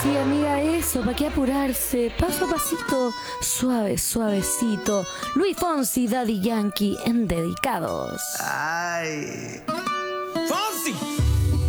Sí, amiga, eso, ¿para qué apurarse? Paso a pasito, suave, suavecito. Luis Fonsi, Daddy Yankee en Dedicados. Ay. ¡Fonsi!